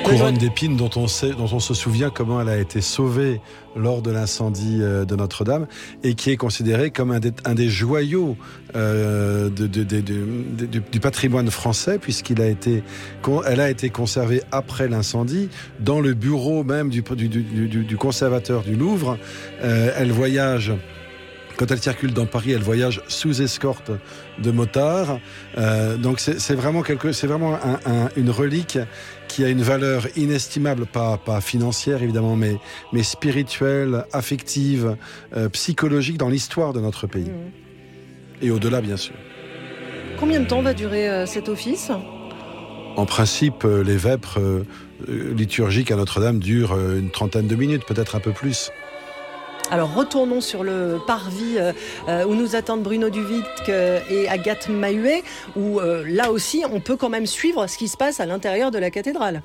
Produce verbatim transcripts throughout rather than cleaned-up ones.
couronne d'épines dont on sait, dont on se souvient comment elle a été sauvée lors de l'incendie de Notre-Dame et qui est considérée comme un des, un des joyaux euh, de, de, de, de, de, du, du patrimoine français, puisqu'il a été, elle a été conservée après l'incendie dans le bureau même du, du, du, du, du conservateur du Louvre. Euh, elle voyage. Quand elle circule dans Paris, elle voyage sous escorte de motards. Euh, donc c'est, c'est vraiment, quelque, c'est vraiment un, un, une relique qui a une valeur inestimable, pas, pas financière évidemment, mais, mais spirituelle, affective, euh, psychologique dans l'histoire de notre pays. Mmh. Et au-delà, bien sûr. Combien de temps va durer euh, cet office ? En principe, euh, les vêpres euh, liturgiques à Notre-Dame durent euh, une trentaine de minutes, peut-être un peu plus. Alors retournons sur le parvis euh, où nous attendent Bruno Duvic euh, et Agathe Mahuet, où euh, là aussi on peut quand même suivre ce qui se passe à l'intérieur de la cathédrale.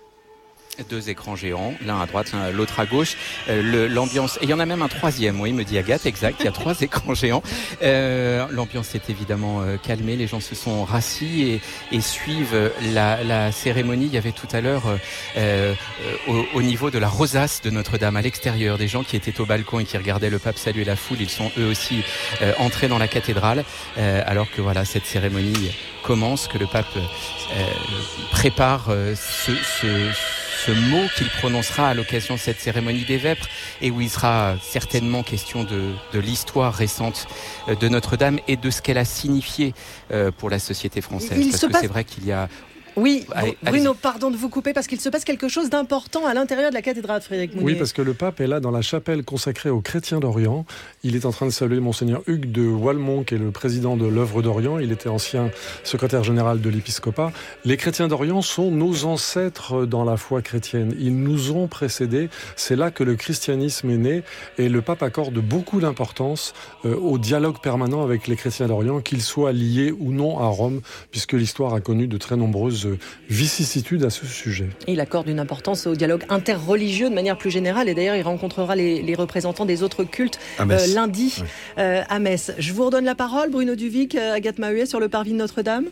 Deux écrans géants, l'un à droite, l'autre à gauche. Euh, le, l'ambiance, et il y en a même un troisième, oui, me dit Agathe, exact, il y a trois écrans géants. Euh, l'ambiance s'est évidemment euh, calmée, les gens se sont rassis et, et suivent la, la cérémonie. Il y avait tout à l'heure, euh, euh, au, au niveau de la rosace de Notre-Dame, à l'extérieur, des gens qui étaient au balcon et qui regardaient le pape saluer la foule. Ils sont eux aussi euh, entrés dans la cathédrale, euh, alors que voilà, cette cérémonie commence, que le pape euh, prépare euh, ce... ce ce mot qu'il prononcera à l'occasion de cette cérémonie des vêpres et où il sera certainement question de, de l'histoire récente de Notre-Dame et de ce qu'elle a signifié pour la société française. Il Parce que passe... c'est vrai qu'il y a... Oui, allez, Bruno, allez-y. pardon de vous couper parce qu'il se passe quelque chose d'important à l'intérieur de la cathédrale, Frédéric Mounier. Oui, parce que le pape est là dans la chapelle consacrée aux chrétiens d'Orient. Il est en train de saluer Monseigneur Hugues de Walmont, qui est le président de l'œuvre d'Orient. Il était ancien secrétaire général de l'épiscopat. Les chrétiens d'Orient sont nos ancêtres dans la foi chrétienne. Ils nous ont précédés. C'est là que le christianisme est né. Et le pape accorde beaucoup d'importance euh, au dialogue permanent avec les chrétiens d'Orient, qu'ils soient liés ou non à Rome, puisque l'histoire a connu de très nombreuses vicissitudes à ce sujet. Et il accorde une importance au dialogue interreligieux de manière plus générale, et d'ailleurs il rencontrera les, les représentants des autres cultes euh, lundi oui. euh, à Metz. Je vous redonne la parole, Bruno Duvic, Agathe Mahuet, sur le parvis de Notre-Dame.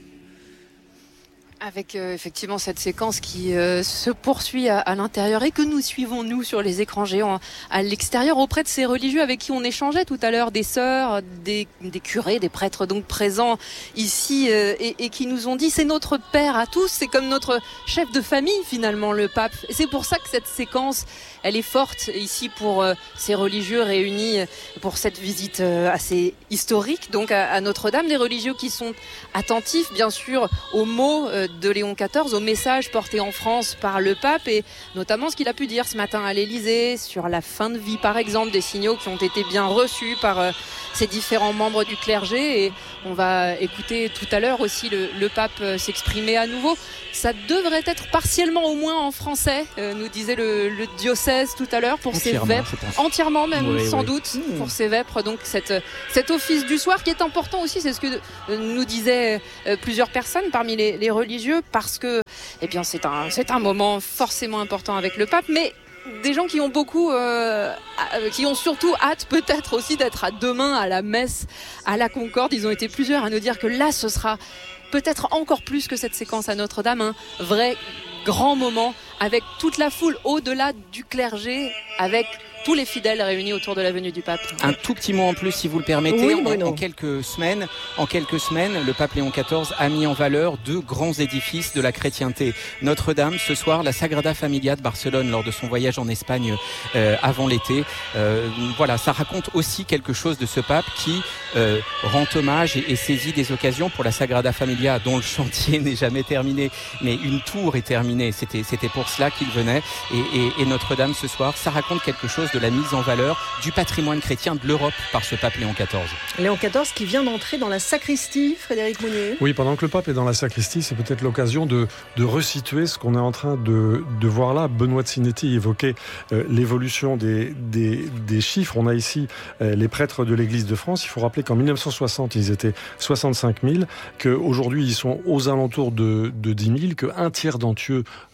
Avec euh, effectivement cette séquence qui euh, se poursuit à, à l'intérieur et que nous suivons nous sur les écrans géants à l'extérieur auprès de ces religieux avec qui on échangeait tout à l'heure, des sœurs, des, des curés, des prêtres donc présents ici euh, et, et qui nous ont dit c'est notre père à tous, c'est comme notre chef de famille finalement le pape. Et c'est pour ça que cette séquence elle est forte ici pour euh, ces religieux réunis pour cette visite euh, assez historique donc à, à Notre-Dame, des religieux qui sont attentifs bien sûr aux mots euh, de Léon quatorze, au message porté en France par le pape et notamment ce qu'il a pu dire ce matin à l'Élysée sur la fin de vie par exemple, des signaux qui ont été bien reçus par euh, ces différents membres du clergé et on va écouter tout à l'heure aussi le, le pape euh, s'exprimer à nouveau. Ça devrait être partiellement au moins en français, euh, nous disait le, le diocèse tout à l'heure pour ces vêpres, entièrement même oui, sans oui. doute mmh. pour ces vêpres, donc cette, cet office du soir qui est important aussi, c'est ce que euh, nous disaient euh, plusieurs personnes parmi les, les religieux parce que eh bien, c'est, un, c'est un moment forcément important avec le pape, mais des gens qui ont beaucoup, euh, qui ont surtout hâte peut-être aussi d'être à demain à la messe, à la Concorde. Ils ont été plusieurs à nous dire que là, ce sera peut-être encore plus que cette séquence à Notre-Dame, un vrai grand moment avec toute la foule au-delà du clergé, avec tous les fidèles réunis autour de la venue du pape. Un tout petit mot en plus, si vous le permettez. Oui, en, en, quelques semaines, en quelques semaines, le pape Léon quatorze a mis en valeur deux grands édifices de la chrétienté. Notre-Dame, ce soir, la Sagrada Familia de Barcelone, lors de son voyage en Espagne euh, avant l'été. Euh, voilà, ça raconte aussi quelque chose de ce pape qui euh, rend hommage et, et saisit des occasions pour la Sagrada Familia, dont le chantier n'est jamais terminé, mais une tour est terminée. C'était, c'était pour cela qu'il venait. Et, et, et Notre-Dame, ce soir, ça raconte quelque chose de la mise en valeur du patrimoine chrétien de l'Europe par ce pape Léon quatorze. Léon quatorze qui vient d'entrer dans la sacristie, Frédéric Mounier. Oui, pendant que le pape est dans la sacristie, c'est peut-être l'occasion de, de resituer ce qu'on est en train de, de voir là. Benoît de Sinetti évoquait euh, l'évolution des, des, des chiffres. On a ici euh, les prêtres de l'Église de France. Il faut rappeler qu'en dix-neuf cent soixante, ils étaient soixante-cinq mille, qu'aujourd'hui, ils sont aux alentours de, de dix mille, qu'un tiers d'entre eux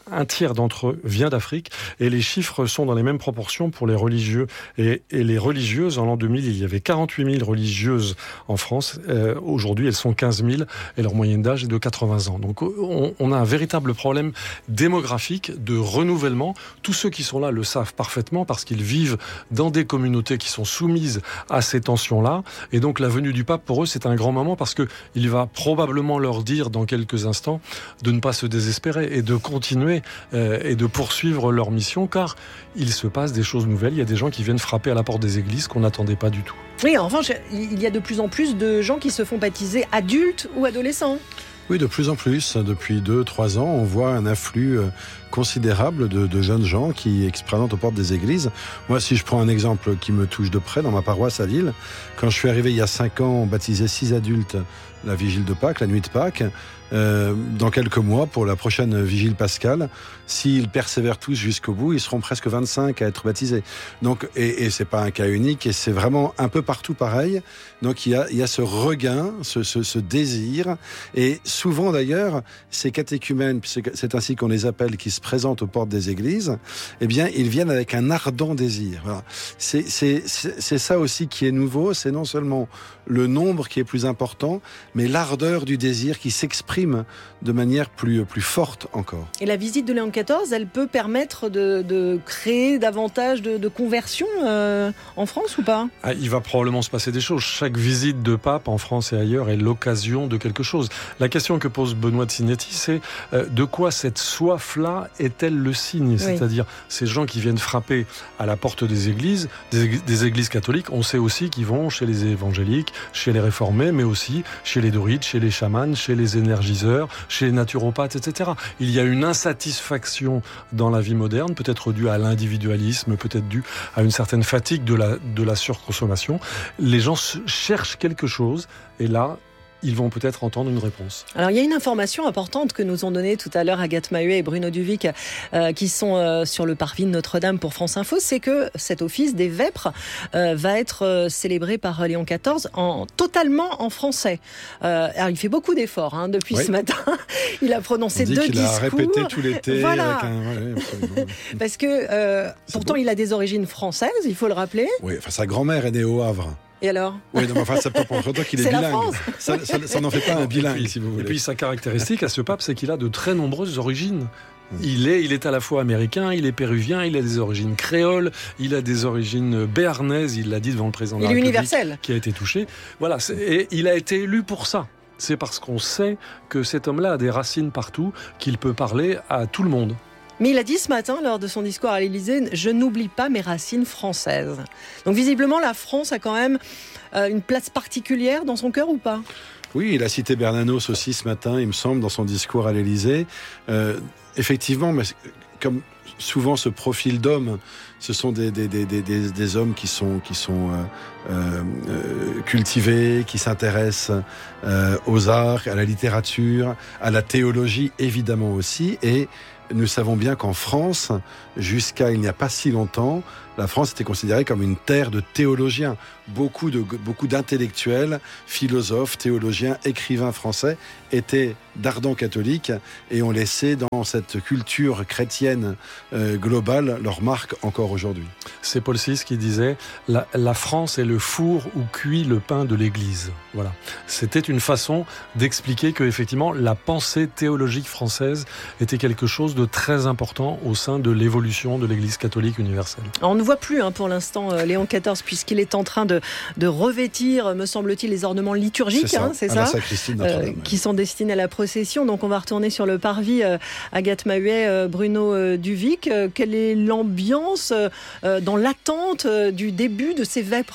un tiers d'entre eux vient d'Afrique, et les chiffres sont dans les mêmes proportions pour les religieux et, et les religieuses. En l'an deux mille, il y avait quarante-huit mille religieuses en France. Euh, aujourd'hui, elles sont quinze mille et leur moyenne d'âge est de quatre-vingts ans. Donc on, on a un véritable problème démographique de renouvellement. Tous ceux qui sont là le savent parfaitement parce qu'ils vivent dans des communautés qui sont soumises à ces tensions-là. Et donc la venue du pape, pour eux, c'est un grand moment parce qu'il va probablement leur dire dans quelques instants de ne pas se désespérer et de continuer euh, et de poursuivre leur mission, car il se passe des choses nouvelles. Il y a des gens qui viennent frapper à la porte des églises qu'on n'attendait pas du tout. Oui, en revanche, il y a de plus en plus de gens qui se font baptiser adultes ou adolescents. Oui, de plus en plus. Depuis deux, trois ans, on voit un afflux considérable de, de jeunes gens qui se présentent aux portes des églises. Moi, si je prends un exemple qui me touche de près, dans ma paroisse à Lille, quand je suis arrivé il y a cinq ans, on baptisait six adultes la vigile de Pâques, la nuit de Pâques. Euh, dans quelques mois, pour la prochaine vigile pascale, s'ils persévèrent tous jusqu'au bout, ils seront presque vingt-cinq à être baptisés. Donc, et, et c'est pas un cas unique, et c'est vraiment un peu partout pareil. Donc il y a, il y a ce regain, ce, ce, ce désir, et souvent d'ailleurs, ces catéchumènes, c'est, c'est ainsi qu'on les appelle, qui se présentent aux portes des églises, eh bien, ils viennent avec un ardent désir. Voilà. C'est, c'est, c'est, c'est ça aussi qui est nouveau, c'est non seulement le nombre qui est plus important, mais l'ardeur du désir qui s'exprime de manière plus, plus forte encore. Et la visite de Léon quatorze, elle peut permettre de, de créer davantage de, de conversions euh, en France ou pas ? Ah, il va probablement se passer des choses. Chaque visite de pape en France et ailleurs est l'occasion de quelque chose. La question que pose Benoît de Sinetti, c'est euh, de quoi cette soif-là est-elle le signe ? Oui. C'est-à-dire ces gens qui viennent frapper à la porte des églises, des, églises, des églises catholiques, on sait aussi qu'ils vont chez les évangéliques, chez les réformés, mais aussi chez les druides, chez les chamans, chez les énergiseurs, chez les naturopathes, et cetera. Il y a une insatisfaction dans la vie moderne, peut-être due à l'individualisme, peut-être due à une certaine fatigue de la, de la surconsommation. Les gens cherchent quelque chose, et là, ils vont peut-être entendre une réponse. Alors, il y a une information importante que nous ont donnée tout à l'heure Agathe Mahuet et Bruno Duvic, euh, qui sont euh, sur le parvis de Notre-Dame pour France Info, c'est que cet office des vêpres euh, va être euh, célébré par Léon quatorze en, totalement en français. Euh, alors, il fait beaucoup d'efforts hein, depuis oui. ce matin. Il a prononcé deux qu'il discours. Il a répété tout l'été. Voilà. Avec un... ouais, Parce que euh, pourtant, beau. il a des origines françaises, il faut le rappeler. Oui, enfin, sa grand-mère est née au Havre. Et alors ? Oui, non, mais enfin, c'est pas pour autant qu'il est, c'est bilingue. Ça, ça, ça n'en fait pas un bilingue, et puis, si vous voulez. Et puis, sa caractéristique à ce pape, c'est qu'il a de très nombreuses origines. Il est, il est à la fois américain, il est péruvien, il a des origines créoles, il a des origines béarnaises, il l'a dit devant le président de la République, universel. Qui a été touché. Voilà, c'est, et il a été élu pour ça. C'est parce qu'on sait que cet homme-là a des racines partout, qu'il peut parler à tout le monde. Mais il a dit ce matin, lors de son discours à l'Élysée, « Je n'oublie pas mes racines françaises ». Donc visiblement, la France a quand même euh, une place particulière dans son cœur ou pas ? Oui, il a cité Bernanos aussi ce matin, il me semble, dans son discours à l'Élysée. Euh, effectivement, mais comme souvent ce profil d'homme, ce sont des, des, des, des, des hommes qui sont, qui sont euh, euh, cultivés, qui s'intéressent euh, aux arts, à la littérature, à la théologie évidemment aussi, et nous savons bien qu'en France, jusqu'à il n'y a pas si longtemps, la France était considérée comme une terre de théologiens. Beaucoup, de, beaucoup d'intellectuels, philosophes, théologiens, écrivains français étaient d'ardents catholiques et ont laissé dans cette culture chrétienne euh, globale leur marque encore aujourd'hui. C'est Paul six qui disait la, « La France est le four où cuit le pain de l'Église ». Voilà. C'était une façon d'expliquer que effectivement la pensée théologique française était quelque chose de très important au sein de l'évolution de l'Église catholique universelle. Alors on ne voit plus hein, pour l'instant euh, Léon quatorze puisqu'il est en train de, de revêtir, me semble-t-il, les ornements liturgiques, c'est ça, hein, c'est à ça la sacristie de Notre-Dame, euh, qui sont destinés à la procession. Donc on va retourner sur le parvis. Euh, Agathe Mahuet, euh, Bruno euh, Duvic, euh, quelle est l'ambiance euh, dans l'attente euh, du début de ces vêpres ?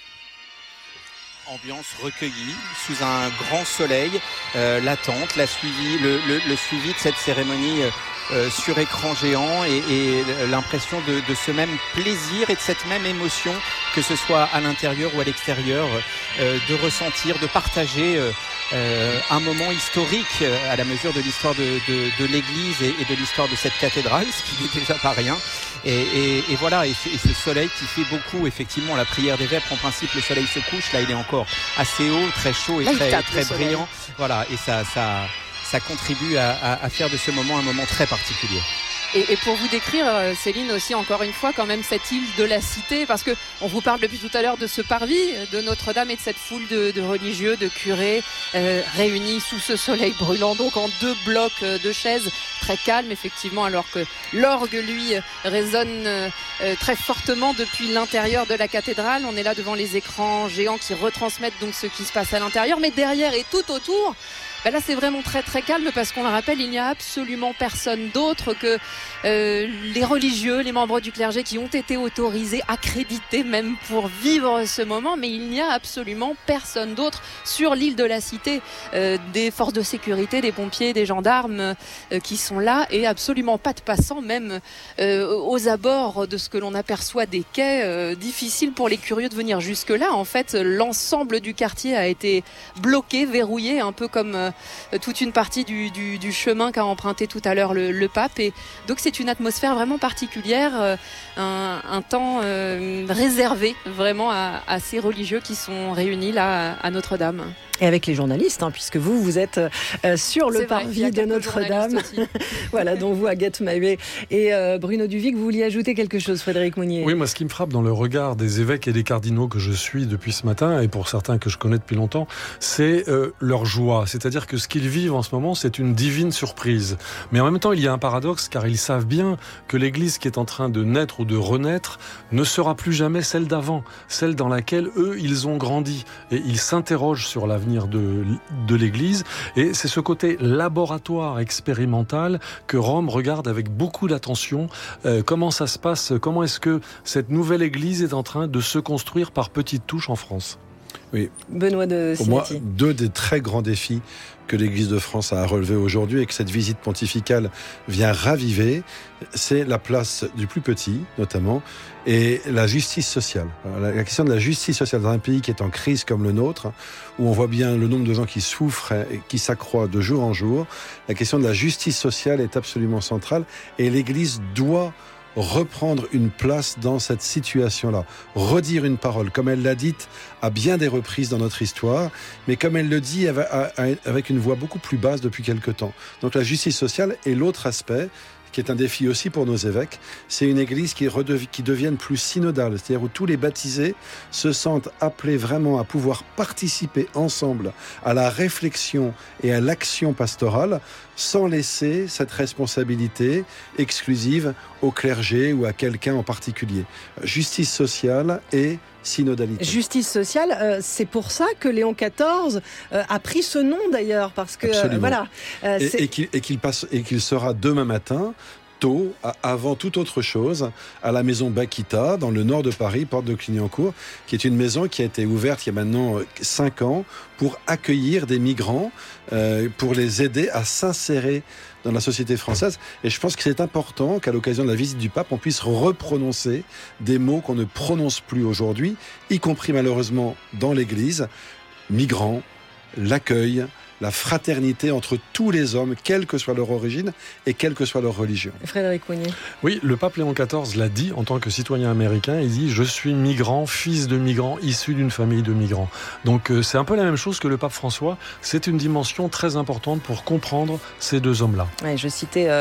Ambiance recueillie sous un grand soleil, euh, l'attente, la suivi, le, le, le suivi de cette cérémonie euh, euh, sur écran géant et, et l'impression de, de ce même plaisir et de cette même émotion, que ce soit à l'intérieur ou à l'extérieur, euh, de ressentir, de partager euh, euh, un moment historique euh, à la mesure de l'histoire de, de, de l'Église et, et de l'histoire de cette cathédrale, ce qui n'est déjà pas rien. Et, et, et voilà, et, et ce soleil qui fait beaucoup, effectivement, la prière des vêpres, en principe le soleil se couche, là il est encore assez haut, très chaud et là, très, très brillant. Voilà, et ça, ça, ça contribue à, à, à faire de ce moment un moment très particulier. Et, et pour vous décrire, Céline, aussi encore une fois, quand même cette île de la Cité, parce que on vous parle depuis tout à l'heure de ce parvis de Notre-Dame et de cette foule de, de religieux, de curés euh, réunis sous ce soleil brûlant, donc en deux blocs de chaises, très calmes effectivement, alors que l'orgue lui résonne euh, très fortement depuis l'intérieur de la cathédrale. On est là devant les écrans géants qui retransmettent donc ce qui se passe à l'intérieur, mais derrière et tout autour, ben là c'est vraiment très très calme, parce qu'on le rappelle, il n'y a absolument personne d'autre que euh, les religieux, les membres du clergé qui ont été autorisés, accrédités même pour vivre ce moment, mais il n'y a absolument personne d'autre sur l'île de la Cité. Euh, des forces de sécurité, des pompiers, des gendarmes euh, qui sont là, et absolument pas de passants, même euh, aux abords de ce que l'on aperçoit des quais. Euh, difficile pour les curieux de venir jusque-là. En fait, l'ensemble du quartier a été bloqué, verrouillé, un peu comme euh, toute une partie du, du, du chemin qu'a emprunté tout à l'heure le, le pape. Et donc c'est une atmosphère vraiment particulière, euh, un, un temps euh, réservé vraiment à, à ces religieux qui sont réunis là à, à Notre-Dame. Et avec les journalistes, hein, puisque vous, vous êtes euh, sur le parvis de Notre-Dame. Voilà, dont vous, Agathe Maheuet et euh, Bruno Duvic, vous vouliez ajouter quelque chose, Frédéric Mounier? Oui, moi, ce qui me frappe dans le regard des évêques et des cardinaux que je suis depuis ce matin, et pour certains que je connais depuis longtemps, c'est euh, leur joie. C'est-à-dire que ce qu'ils vivent en ce moment, c'est une divine surprise. Mais en même temps, il y a un paradoxe, car ils savent bien que l'Église qui est en train de naître ou de renaître ne sera plus jamais celle d'avant, celle dans laquelle, eux, ils ont grandi. Et ils s'interrogent sur l'avenir de, de l'Église, et c'est ce côté laboratoire expérimental que Rome regarde avec beaucoup d'attention. Euh, comment ça se passe? Comment est-ce que cette nouvelle Église est en train de se construire par petites touches en France? Oui. Benoît de Pour moi, deux des très grands défis que l'Église de France a à relever aujourd'hui et que cette visite pontificale vient raviver, c'est la place du plus petit, notamment, et la justice sociale. La question de la justice sociale dans un pays qui est en crise comme le nôtre, où on voit bien le nombre de gens qui souffrent et qui s'accroît de jour en jour, la question de la justice sociale est absolument centrale, et l'Église doit reprendre une place dans cette situation-là, redire une parole, comme elle l'a dite à bien des reprises dans notre histoire, mais comme elle le dit avec une voix beaucoup plus basse depuis quelque temps. Donc la justice sociale est l'autre aspect, qui est un défi aussi pour nos évêques. C'est une église qui, redev- qui devienne plus synodale, c'est-à-dire où tous les baptisés se sentent appelés vraiment à pouvoir participer ensemble à la réflexion et à l'action pastorale, sans laisser cette responsabilité exclusive au clergé ou à quelqu'un en particulier. Justice sociale et synodalité. Justice sociale, euh, c'est pour ça que Léon quatorze euh, a pris ce nom d'ailleurs, parce que euh, voilà. Euh, et, et, qu'il, et, qu'il passe, et qu'il sera demain matin, tôt, à, avant toute autre chose, à la maison Bakita, dans le nord de Paris, porte de Clignancourt, qui est une maison qui a été ouverte il y a maintenant cinq ans pour accueillir des migrants, euh, pour les aider à s'insérer dans la société française. Et je pense que c'est important qu'à l'occasion de la visite du pape, on puisse reprononcer des mots qu'on ne prononce plus aujourd'hui, y compris malheureusement dans l'Église. Migrants, l'accueil, la fraternité entre tous les hommes, quelle que soit leur origine et quelle que soit leur religion. Frédéric Mounier. Oui, le pape Léon quatorze l'a dit en tant que citoyen américain. Il dit « Je suis migrant, fils de migrant, issu d'une famille de migrants ». Donc euh, c'est un peu la même chose que le pape François. C'est une dimension très importante pour comprendre ces deux hommes-là. Ouais, je citais... Euh